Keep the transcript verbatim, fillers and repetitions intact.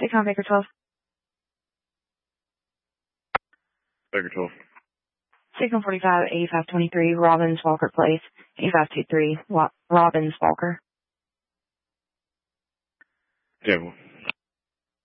Six-Con Baker twelve. Baker twelve. Six-Con forty-five, eighty-five twenty-three, Robbins Walker Place. eighty-five twenty-three, Wa- Robbins Walker. Jaguar.